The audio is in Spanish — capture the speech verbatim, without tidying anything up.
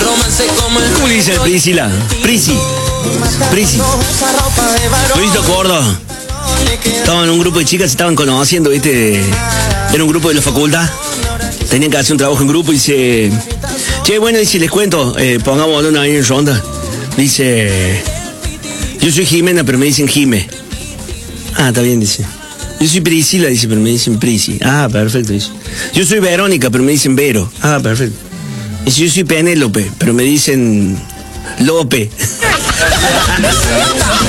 ¿Cómo le dice Priscila? Prisi. Prisi. Luisito Gordo. Estaban en un grupo de chicas, se estaban conociendo, ¿viste? Era un grupo de la facultad. Tenían que hacer un trabajo en grupo y dice... Che, bueno, dice, les cuento, eh, pongamos una ahí en ronda. Dice... Yo soy Jimena, pero me dicen Jime. Ah, está bien, dice. Yo soy Priscila, dice, pero me dicen Prisi. Ah, perfecto, dice. Yo soy Verónica, pero me dicen Vero. Ah, perfecto. Dice, yo soy Penélope, pero me dicen Lope.